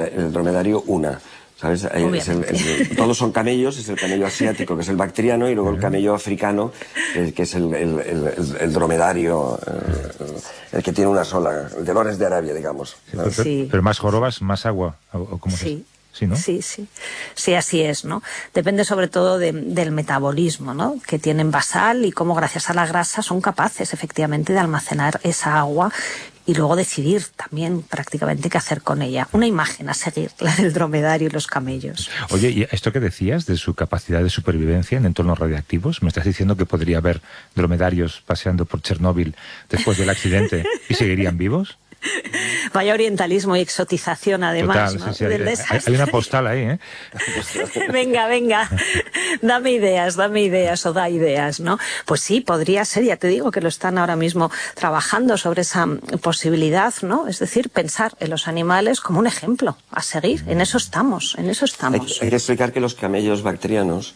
el dromedario una. ¿Sabes? Todos son camellos, es el camello asiático, que es el bactriano, y luego el camello africano, que es el dromedario, el que tiene una sola, el de Lawrence de Arabia, digamos. Sí. Pero más jorobas, más agua, ¿o cómo sí. es? Sí, ¿no? Sí, sí. Sí, así es, ¿no? Depende sobre todo del metabolismo, ¿no? Que tienen basal y cómo gracias a la grasa son capaces efectivamente de almacenar esa agua y luego decidir también prácticamente qué hacer con ella. Una imagen a seguir, la del dromedario y los camellos. Oye, ¿y esto que decías de su capacidad de supervivencia en entornos radiactivos? ¿Me estás diciendo que podría haber dromedarios paseando por Chernóbil después del accidente y seguirían vivos? Vaya orientalismo y exotización, además. Total, ¿no? sí, hay una postal ahí, ¿eh? Venga, dame ideas, o da ideas, ¿no? Pues sí, podría ser, ya te digo que lo están ahora mismo trabajando sobre esa posibilidad, ¿no? Es decir, pensar en los animales como un ejemplo a seguir. En eso estamos. Hay que explicar que los camellos bactrianos,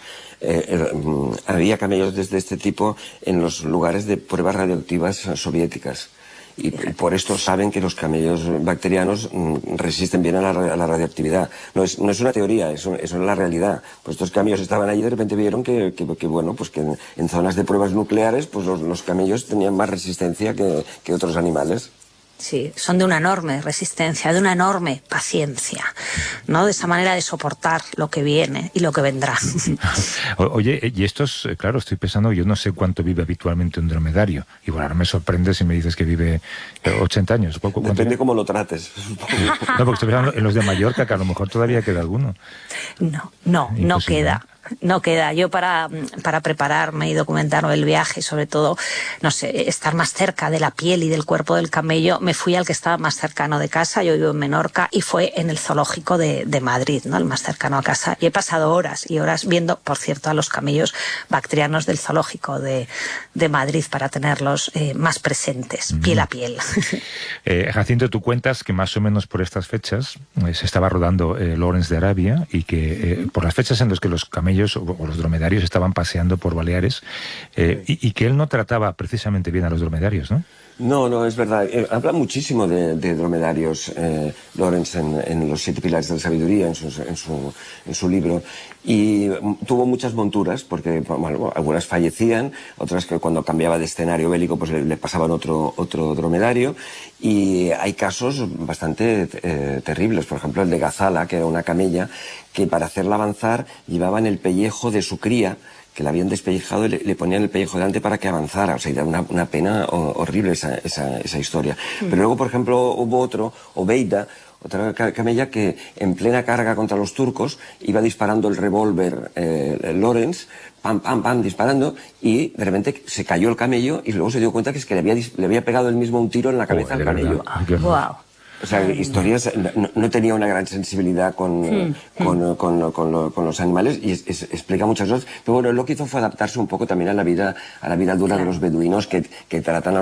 había camellos de este tipo en los lugares de pruebas radioactivas soviéticas. Y por esto saben que los camellos bacterianos resisten bien a la radioactividad. No es una teoría, eso es la realidad. Pues estos camellos estaban allí y de repente vieron que en zonas de pruebas nucleares pues los camellos tenían más resistencia que otros animales. Sí, son de una enorme resistencia, de una enorme paciencia, ¿no? De esa manera de soportar lo que viene y lo que vendrá. Oye, y estos, claro, estoy pensando, yo no sé cuánto vive habitualmente un dromedario. Igual ahora me sorprende si me dices que vive 80 años. Depende cómo lo trates. No, porque estoy pensando en los de Mallorca, que a lo mejor todavía queda alguno. No queda. No queda. Yo para prepararme y documentar el viaje, sobre todo, no sé, estar más cerca de la piel y del cuerpo del camello, me fui al que estaba más cercano de casa. Yo vivo en Menorca y fue en el zoológico de Madrid, ¿no? El más cercano a casa. Y he pasado horas y horas viendo, por cierto, a los camellos bactrianos del zoológico de Madrid para tenerlos más presentes, piel a piel. Jacinto, tú cuentas que más o menos por estas fechas se estaba rodando Lawrence de Arabia y que por las fechas en las que los camellos o los dromedarios estaban paseando por Baleares y que él no trataba precisamente bien a los dromedarios, ¿no? No, es verdad. Habla muchísimo de dromedarios Lawrence en Los 7 pilares de la sabiduría, en su libro. Y tuvo muchas monturas, porque algunas fallecían, otras que cuando cambiaba de escenario bélico pues le pasaban otro dromedario. Y hay casos bastante terribles. Por ejemplo, el de Gazala, que era una camella, que para hacerla avanzar llevaban el pellejo de su cría, que la habían despellejado y le ponían el pellejo delante para que avanzara. O sea, era una pena horrible esa historia. Pero luego, por ejemplo, hubo Obeida, otra camella que en plena carga contra los turcos iba disparando el revólver Lawrence, pam, disparando, y de repente se cayó el camello y luego se dio cuenta que es que le había pegado él mismo un tiro en la cabeza al camello. Wow. O sea, historias, no tenía una gran sensibilidad con los animales y explica muchas cosas. Pero bueno, lo que hizo fue adaptarse un poco también a la vida dura de los beduinos que tratan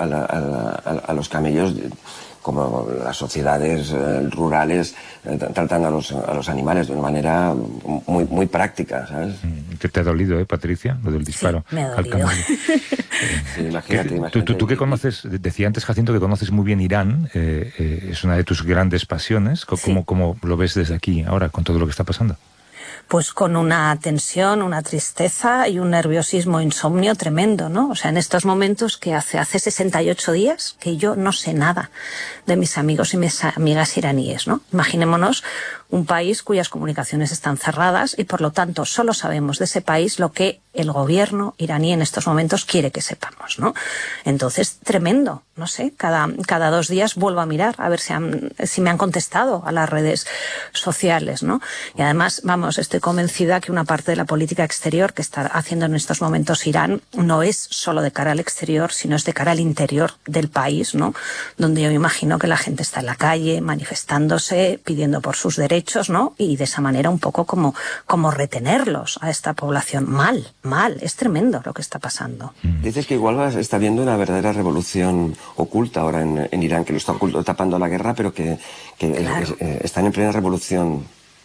a los camellos como las sociedades rurales tratan a los animales de una manera muy práctica, ¿sabes? ¿Qué te ha dolido, Patricia? Lo del disparo. Sí, me ha dolido. Sí, imagínate. Tú que conoces, decía antes Jacinto que conoces muy bien Irán, es una de tus grandes pasiones. ¿Cómo lo ves desde aquí ahora con todo lo que está pasando? Pues con una tensión, una tristeza y un nerviosismo, insomnio tremendo, ¿no? O sea, en estos momentos que hace 68 días que yo no sé nada de mis amigos y mis amigas iraníes, ¿no? Imaginémonos un país cuyas comunicaciones están cerradas y por lo tanto solo sabemos de ese país lo que el gobierno iraní en estos momentos quiere que sepamos, ¿no? Entonces, tremendo, no sé, cada 2 días vuelvo a mirar a ver si me han contestado a las redes sociales, ¿no? Y además, vamos, estoy convencida que una parte de la política exterior que está haciendo en estos momentos Irán no es solo de cara al exterior, sino es de cara al interior del país, ¿no? Donde yo me imagino que la gente está en la calle manifestándose, pidiendo por sus derechos, ¿no? Y de esa manera un poco como retenerlos a esta población mal. Es tremendo lo que está pasando. Dices que igual está habiendo una verdadera revolución oculta ahora en Irán, que lo está tapando la guerra, pero que claro. Están en plena revolución.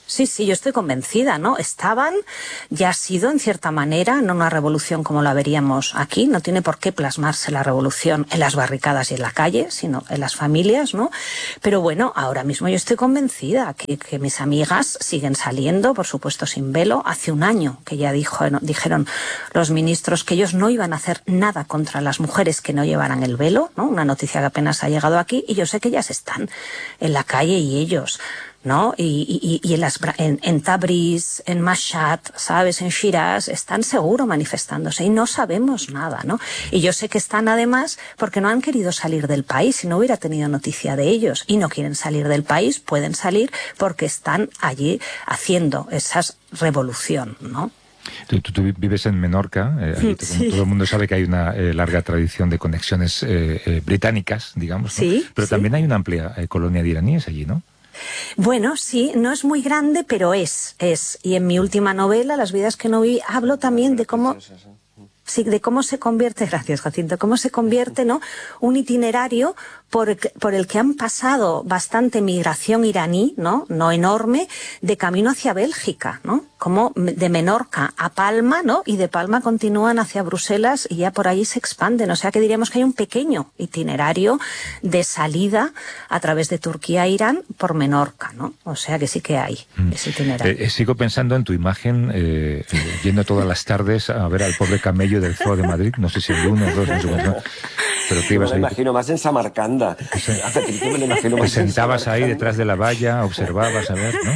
Sí, sí, yo estoy convencida, ¿no? Ya ha sido en cierta manera, no una revolución como la veríamos aquí, no tiene por qué plasmarse la revolución en las barricadas y en la calle, sino en las familias, ¿no? Pero bueno, ahora mismo yo estoy convencida que mis amigas siguen saliendo, por supuesto sin velo. Hace un año que ya dijeron los ministros que ellos no iban a hacer nada contra las mujeres que no llevaran el velo, ¿no? Una noticia que apenas ha llegado aquí, y yo sé que ellas están en la calle y ellos, ¿no? Y en Tabriz, en Mashhad, ¿sabes? En Shiraz, están seguro manifestándose y no sabemos nada, ¿no? Y yo sé que están además porque no han querido salir del país, si no hubiera tenido noticia de ellos, y no quieren salir del país, pueden salir porque están allí haciendo esa revolución, ¿no? Tú vives en Menorca, sí. Todo el mundo sabe que hay una larga tradición de conexiones británicas, digamos, ¿no? Sí, Pero sí. también hay una amplia colonia de iraníes allí, ¿no? Bueno, sí, no es muy grande, pero es. Y en mi última novela, Las vidas que no vi, hablo también de cómo... Sí, de cómo se convierte, gracias Jacinto, cómo se convierte, ¿no?, un itinerario por el que han pasado bastante migración iraní, ¿no? No enorme, de camino hacia Bélgica, ¿no? Como de Menorca a Palma, ¿no? Y de Palma continúan hacia Bruselas y ya por allí se expanden. O sea que diríamos que hay un pequeño itinerario de salida a través de Turquía a Irán por Menorca, ¿no? O sea que sí que hay ese itinerario. Sigo pensando en tu imagen, yendo todas las tardes a ver al pobre camello del Zoo de Madrid, no sé si el 1 o 2, no sé cuánto, pero que ibas me ahí. lo imagino más en Samarcanda. A Patricia me lo imagino Te más en sentabas ahí Samarcanda. detrás de la valla, observabas, a ver, ¿no?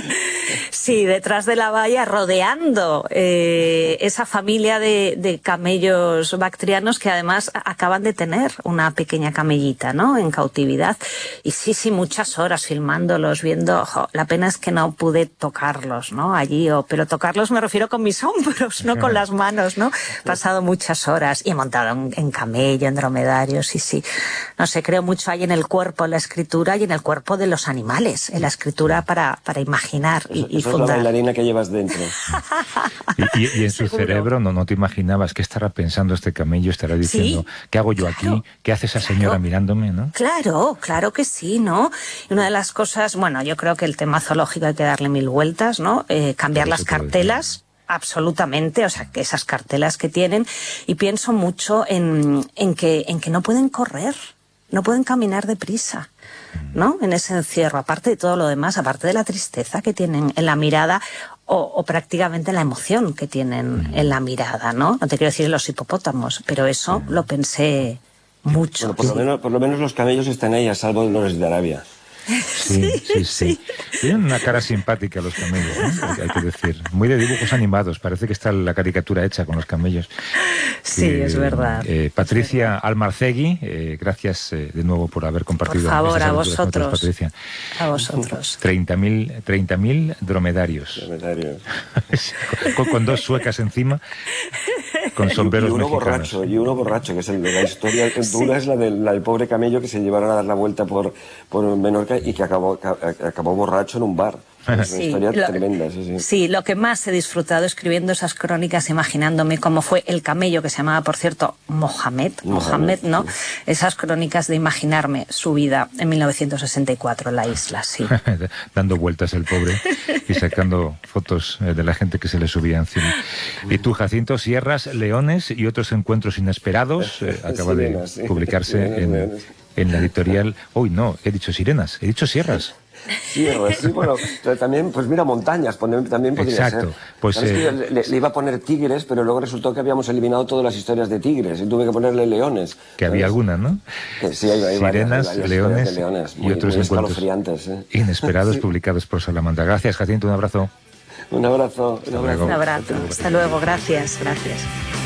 Sí, detrás de la valla, rodeando esa familia de camellos bactrianos que además acaban de tener una pequeña camellita, ¿no?, en cautividad. Y sí, muchas horas filmándolos, viendo... la pena es que no pude tocarlos, ¿no?, allí, pero tocarlos me refiero con mis hombros, no con las manos, ¿no? He pasado muchas horas y he montado en camello, en dromedario, sí. No sé, creo mucho ahí en el cuerpo, en la escritura y en el cuerpo de los animales, en la escritura para imaginar y Eso es la fundar. bailarina que llevas dentro. Y en su cerebro no te imaginabas qué estará pensando este camello, estará diciendo, Sí, ¿qué hago yo aquí? ¿Qué hace esa señora mirándome, no? Claro que sí, ¿no? Y una de las cosas, bueno, yo creo que el tema zoológico hay que darle 1000 vueltas, ¿no? Cambiar Por las eso te lo cartelas. Absolutamente, o sea, que esas cartelas que tienen, y pienso mucho en que no pueden correr, no pueden caminar deprisa, ¿no? En ese encierro, aparte de todo lo demás, aparte de la tristeza que tienen en la mirada o prácticamente la emoción que tienen en la mirada, ¿no? No te quiero decir los hipopótamos, pero eso lo pensé mucho. Bueno, por lo menos los camellos están ahí a salvo de los de Arabia. Sí. Tienen una cara simpática los camellos, ¿no? Hay que decir. Muy de dibujos animados. Parece que está la caricatura hecha con los camellos. Sí, es verdad. Patricia Almarcegui, gracias de nuevo por haber compartido. Por favor, estas a aventuras con nosotros, vosotros. Patricia. A vosotros. 30.000 dromedarios. Con 2 suecas encima, con sombreros mexicanos. Y uno borracho, que es la historia dura, es la del pobre camello que se llevaron a dar la vuelta por Menorca y que acabó borracho en un bar. Es una historia tremenda, sí. Sí, lo que más he disfrutado escribiendo esas crónicas, imaginándome cómo fue el camello, que se llamaba, por cierto, Mohamed, ¿no? Sí. Esas crónicas de imaginarme su vida en 1964 en la isla, sí. Dando vueltas el pobre y sacando fotos de la gente que se le subía encima. Y tú, Jacinto, Sierras, Leones y otros encuentros inesperados, acaba de publicarse en la editorial... Uy, no, he dicho sirenas, he dicho sierras. Sierras, sí, bueno, también, pues mira, montañas, también podría ser. Pues, le iba a poner tigres, pero luego resultó que habíamos eliminado todas las historias de tigres y tuve que ponerle leones. Que había algunas, ¿no? Sí, hay sirenas, varias leones muy, y otros muy encuentros inesperados publicados por Salamandra. Gracias, Jacinto, un abrazo. Un abrazo. Un abrazo. Hasta luego, gracias.